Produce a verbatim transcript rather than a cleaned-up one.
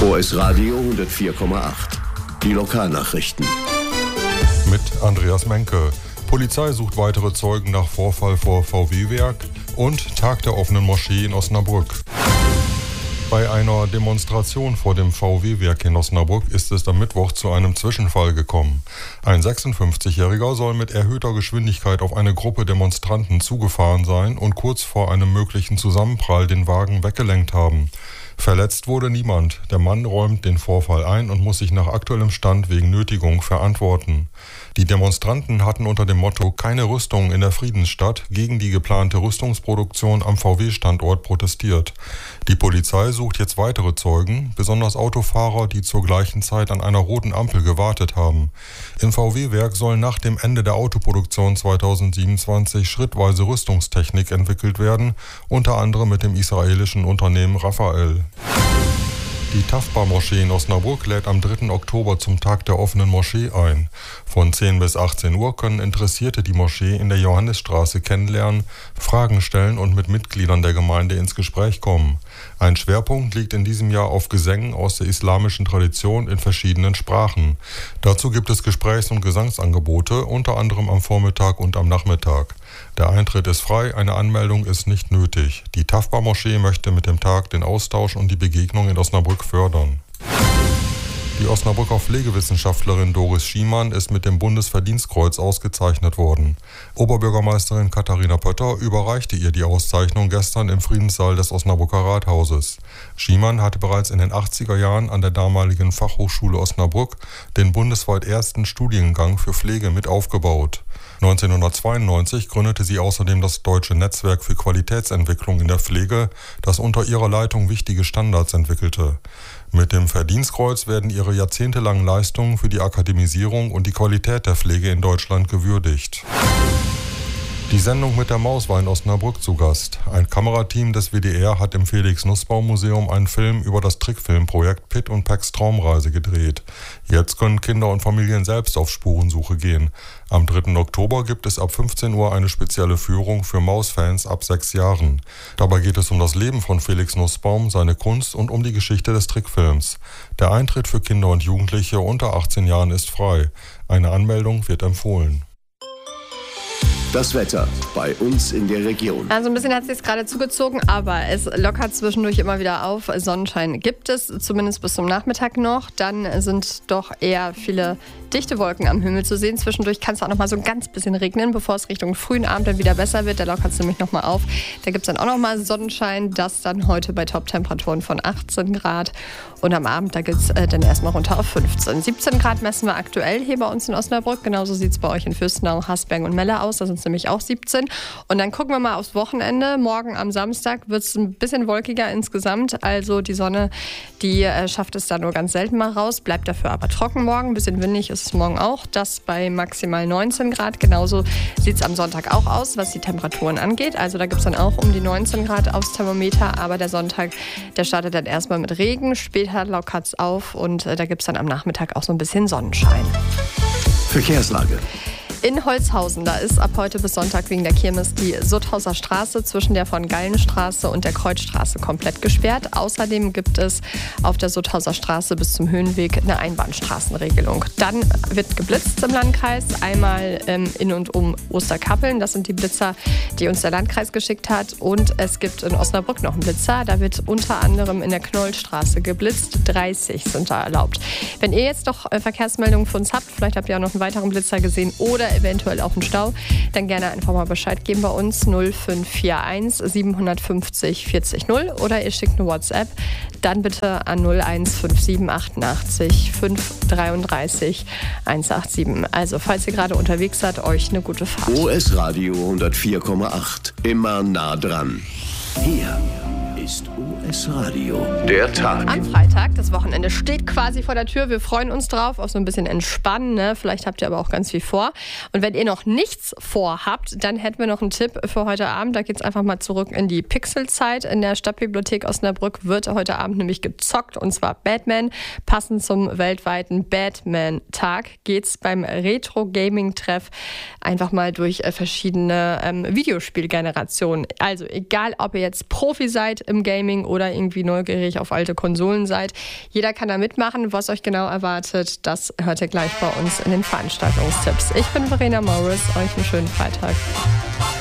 O S Radio hundertvier Komma acht. Die Lokalnachrichten. Mit Andreas Menke. Polizei sucht weitere Zeugen nach Vorfall vor V W-Werk und Tag der offenen Moschee in Osnabrück. Bei einer Demonstration vor dem V W-Werk in Osnabrück ist es am Mittwoch zu einem Zwischenfall gekommen. Ein sechsundfünfzigjähriger soll mit erhöhter Geschwindigkeit auf eine Gruppe Demonstranten zugefahren sein und kurz vor einem möglichen Zusammenprall den Wagen weggelenkt haben. Verletzt wurde niemand. Der Mann räumt den Vorfall ein und muss sich nach aktuellem Stand wegen Nötigung verantworten. Die Demonstranten hatten unter dem Motto "Keine Rüstung in der Friedensstadt" gegen die geplante Rüstungsproduktion am V W-Standort protestiert. Die Polizei sucht jetzt weitere Zeugen, besonders Autofahrer, die zur gleichen Zeit an einer roten Ampel gewartet haben. Im V W-Werk soll nach dem Ende der Autoproduktion zweitausendsiebenundzwanzig schrittweise Rüstungstechnik entwickelt werden, unter anderem mit dem israelischen Unternehmen Rafael. Die Tafbar-Moschee in Osnabrück lädt am dritten Oktober zum Tag der offenen Moschee ein. Von zehn bis achtzehn Uhr können Interessierte die Moschee in der Johannisstraße kennenlernen, Fragen stellen und mit Mitgliedern der Gemeinde ins Gespräch kommen. Ein Schwerpunkt liegt in diesem Jahr auf Gesängen aus der islamischen Tradition in verschiedenen Sprachen. Dazu gibt es Gesprächs- und Gesangsangebote, unter anderem am Vormittag und am Nachmittag. Der Eintritt ist frei, eine Anmeldung ist nicht nötig. Die Tafbar-Moschee möchte mit dem Tag den Austausch und die Begegnung in Osnabrück fördern. Die Osnabrücker Pflegewissenschaftlerin Doris Schiemann ist mit dem Bundesverdienstkreuz ausgezeichnet worden. Oberbürgermeisterin Katharina Pötter überreichte ihr die Auszeichnung gestern im Friedenssaal des Osnabrücker Rathauses. Schiemann hatte bereits in den achtziger Jahren an der damaligen Fachhochschule Osnabrück den bundesweit ersten Studiengang für Pflege mit aufgebaut. neunzehnhundertzweiundneunzig gründete sie außerdem das Deutsche Netzwerk für Qualitätsentwicklung in der Pflege, das unter ihrer Leitung wichtige Standards entwickelte. Mit dem Verdienstkreuz werden ihre jahrzehntelangen Leistungen für die Akademisierung und die Qualität der Pflege in Deutschland gewürdigt. Die Sendung mit der Maus war in Osnabrück zu Gast. Ein Kamerateam des W D R hat im Felix-Nussbaum-Museum einen Film über das Trickfilmprojekt Pitt und Pecks Traumreise gedreht. Jetzt können Kinder und Familien selbst auf Spurensuche gehen. Am dritten Oktober gibt es ab fünfzehn Uhr eine spezielle Führung für Mausfans ab sechs Jahren. Dabei geht es um das Leben von Felix Nussbaum, seine Kunst und um die Geschichte des Trickfilms. Der Eintritt für Kinder und Jugendliche unter achtzehn Jahren ist frei. Eine Anmeldung wird empfohlen. Das Wetter bei uns in der Region. Also ein bisschen hat es sich gerade zugezogen, aber es lockert zwischendurch immer wieder auf. Sonnenschein gibt es, zumindest bis zum Nachmittag noch. Dann sind doch eher viele dichte Wolken am Himmel zu sehen. Zwischendurch kann es auch noch mal so ein ganz bisschen regnen, bevor es Richtung frühen Abend dann wieder besser wird. Da lockert es nämlich noch mal auf. Da gibt es dann auch noch mal Sonnenschein. Das dann heute bei Top-Temperaturen von achtzehn Grad. Und am Abend, da geht es äh, dann erstmal runter auf fünfzehn. siebzehn Grad messen wir aktuell hier bei uns in Osnabrück. Genauso sieht es bei euch in Fürstenau, Hasberg und Melle aus. Da sind es nämlich auch siebzehn. Und dann gucken wir mal aufs Wochenende. Morgen am Samstag wird es ein bisschen wolkiger insgesamt. Also die Sonne, die äh, schafft es da nur ganz selten mal raus. Bleibt dafür aber trocken morgen. Ein bisschen windig ist es morgen auch. Das bei maximal neunzehn Grad. Genauso sieht es am Sonntag auch aus, was die Temperaturen angeht. Also da gibt es dann auch um die neunzehn Grad aufs Thermometer. Aber der Sonntag, der startet dann erstmal mit Regen. Später lockert es auf und äh, da gibt es dann am Nachmittag auch so ein bisschen Sonnenschein. Verkehrslage. In Holzhausen, da ist ab heute bis Sonntag wegen der Kirmes die Sutthauser Straße zwischen der von Gallenstraße und der Kreuzstraße komplett gesperrt. Außerdem gibt es auf der Sutthauser Straße bis zum Höhenweg eine Einbahnstraßenregelung. Dann wird geblitzt im Landkreis, einmal ähm, in und um Osterkappeln. Das sind die Blitzer, die uns der Landkreis geschickt hat. Und es gibt in Osnabrück noch einen Blitzer. Da wird unter anderem in der Knollstraße geblitzt. dreißig sind da erlaubt. Wenn ihr jetzt doch äh, Verkehrsmeldungen für uns habt, vielleicht habt ihr auch noch einen weiteren Blitzer gesehen oder eventuell auch einen Stau, dann gerne einfach mal Bescheid geben bei uns null fünf vier eins sieben fünf null vierzig null oder ihr schickt eine WhatsApp, dann bitte an null eins fünf sieben achtundachtzig fünf dreiunddreißig hundertsiebenundachtzig. Also falls ihr gerade unterwegs seid, euch eine gute Fahrt. O S Radio hundertvier Komma acht. Immer nah dran. Hier ist O S Radio. Der Tag. Am Freitag, das Wochenende steht quasi vor der Tür. Wir freuen uns drauf, auf so ein bisschen Entspannen. Ne? Vielleicht habt ihr aber auch ganz viel vor. Und wenn ihr noch nichts vorhabt, dann hätten wir noch einen Tipp für heute Abend. Da geht es einfach mal zurück in die Pixelzeit. In der Stadtbibliothek Osnabrück wird heute Abend nämlich gezockt, und zwar Batman. Passend zum weltweiten Batman-Tag geht es beim Retro-Gaming-Treff einfach mal durch verschiedene ähm, Videospielgenerationen. Also egal, ob ihr jetzt Profi seid im im Gaming oder irgendwie neugierig auf alte Konsolen seid. Jeder kann da mitmachen. Was euch genau erwartet, das hört ihr gleich bei uns in den Veranstaltungstipps. Ich bin Verena Morris. Euch einen schönen Freitag.